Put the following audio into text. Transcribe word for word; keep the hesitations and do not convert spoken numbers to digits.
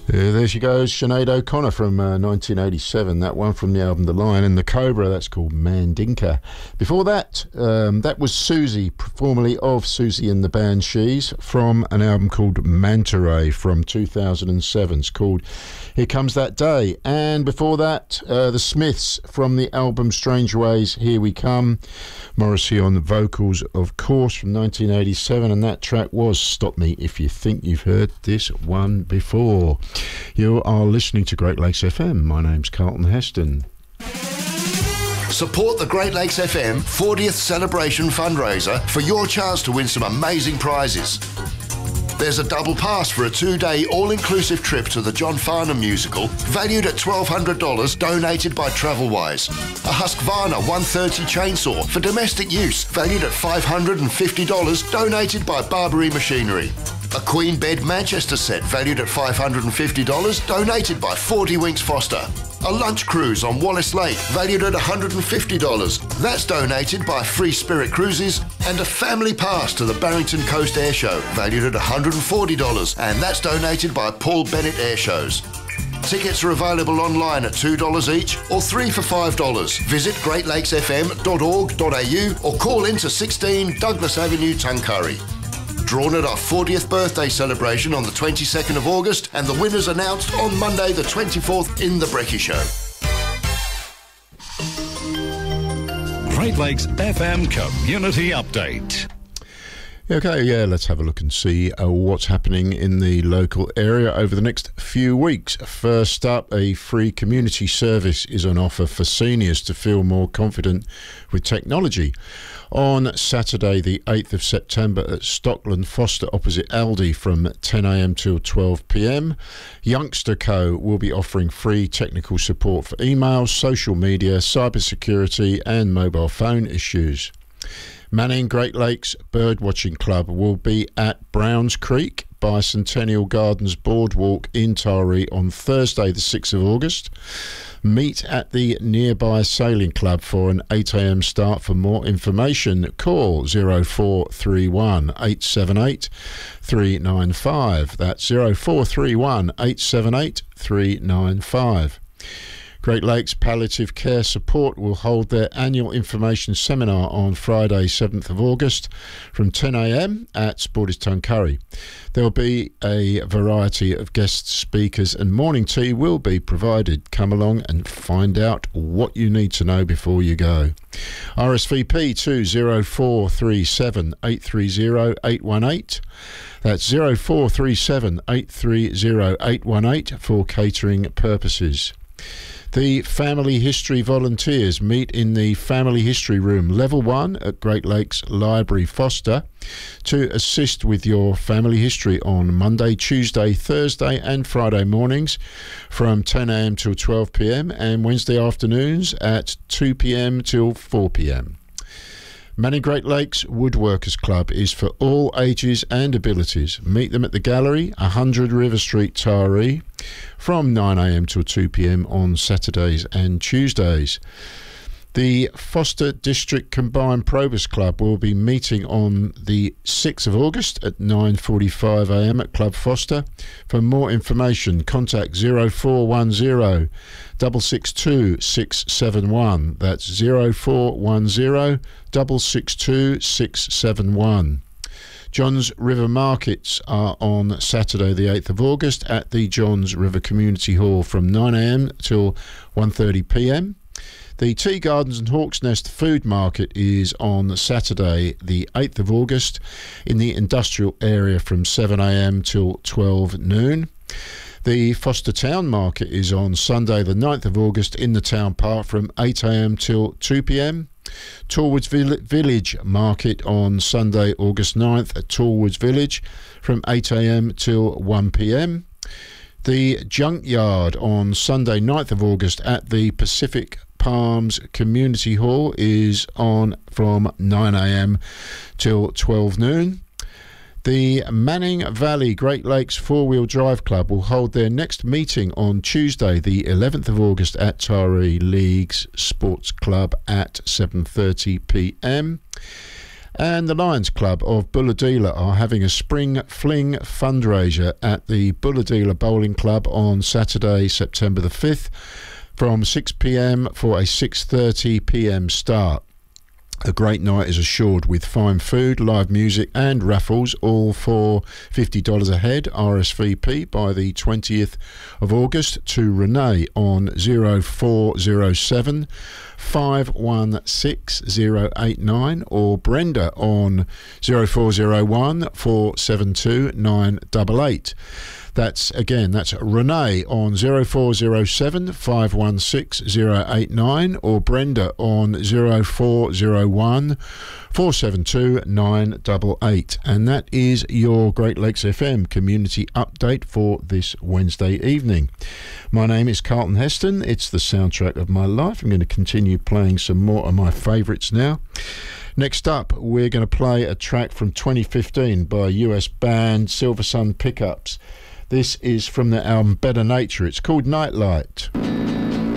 Uh, there she goes, Sinead O'Connor from uh, nineteen eighty-seven, that one from the album The Lion, and the Cobra, that's called Mandinka. Before that, um, that was Susie, formerly of Susie and the Banshees, from an album called Manta Ray from two thousand seven. It's called Here Comes That Day. And before that, uh, the Smiths from the album Strange Ways, Here We Come. Morrissey on the vocals, of course, from nineteen eighty-seven, and that track was Stop Me If You Think You've Heard This One Before. You are listening to Great Lakes F M. My name's Carlton Heston. Support the Great Lakes F M fortieth celebration fundraiser for your chance to win some amazing prizes. There's a double pass for a two-day all-inclusive trip to the John Farnham musical, valued at twelve hundred dollars, donated by Travelwise. A Husqvarna one thirty chainsaw for domestic use, valued at five hundred fifty dollars, donated by Barbary Machinery. A Queen Bed Manchester set, valued at five hundred fifty dollars, donated by forty Winks Foster. A lunch cruise on Wallace Lake, valued at one hundred fifty dollars. That's donated by Free Spirit Cruises. And a family pass to the Barrington Coast Air Show, valued at one hundred forty dollars. And that's donated by Paul Bennett Air Shows. Tickets are available online at two dollars each or three for five dollars. Visit great lakes f m dot org dot a u or call into sixteen Douglas Avenue, Tuncurry. Drawn at our fortieth birthday celebration on the twenty-second of August, and the winners announced on Monday the twenty-fourth in The Brekkie Show. Great Lakes F M Community Update. Okay, yeah, let's have a look and see uh, what's happening in the local area over the next few weeks. First up, a free community service is on offer for seniors to feel more confident with technology. On Saturday, the eighth of September at Stockland Foster opposite Aldi from ten a m till twelve p m, Youngster Co will be offering free technical support for emails, social media, cybersecurity and mobile phone issues. Manning Great Lakes Birdwatching Club will be at Browns Creek Bicentennial Gardens Boardwalk in Taree on Thursday the sixth of August. Meet at the nearby Sailing Club for an eight a m start. For more information, call zero four three one, eight seven eight, three nine five. That's zero four three one, eight seven eight, three nine five. Great Lakes Palliative Care Support will hold their annual information seminar on Friday seventh of August from ten a m at Sporties Tuncurry. There will be a variety of guest speakers and morning tea will be provided. Come along and find out what you need to know before you go. R S V P to zero four three seven, eight three zero, eight one eight. That's zero four three seven, eight three zero, eight one eight for catering purposes. The Family History Volunteers meet in the Family History Room, Level one at Great Lakes Library, Foster, to assist with your family history on Monday, Tuesday, Thursday and Friday mornings from ten a m till twelve p m and Wednesday afternoons at two p m till four p m. Manning Great Lakes Woodworkers Club is for all ages and abilities. Meet them at the Gallery, one hundred River Street, Taree, from nine a m till two p m on Saturdays and Tuesdays. The Foster District Combined Probus Club will be meeting on the sixth of August at nine forty-five a m at Club Foster. For more information, contact zero four one zero, six six two, six seven one. That's zero four one zero, six six two, six seven one. Johns River Markets are on Saturday the eighth of August at the Johns River Community Hall from nine a m till one thirty p m. The Tea Gardens and Hawks Nest Food Market is on Saturday the eighth of August in the industrial area from seven a m till twelve noon. The Foster Town Market is on Sunday the ninth of August in the Town Park from eight a m till two p m. Tallwoods Vill- Village Market on Sunday August ninth at Tallwoods Village from eight a m till one p m. The Junkyard on Sunday ninth of August at the Pacific Palms Community Hall is on from nine a m till twelve noon. The Manning Valley Great Lakes Four-Wheel Drive Club will hold their next meeting on Tuesday the eleventh of August at Taree Leagues Sports Club at seven thirty p m. And the Lions Club of Bulahdelah are having a spring fling fundraiser at the Bulahdelah Bowling Club on Saturday, September the fifth, from six p m for a six thirty p m start. A great night is assured with fine food, live music and raffles, all for fifty dollars a head. R S V P by the twentieth of August to Renee on zero four zero seven, five one six, zero eight nine or Brenda on zero four zero one, four seven two, nine eight eight. That's again, that's Renee on zero four zero seven, five one six, zero eight nine or Brenda on zero four zero one, four seven two, nine eight eight. And that is your Great Lakes F M community update for this Wednesday evening. My name is Carlton Heston. It's the soundtrack of my life. I'm going to continue playing some more of my favourites now. Next up, we're going to play a track from twenty fifteen by U S band Silver Sun Pickups. This is from the album Better Nature. It's called Nightlight.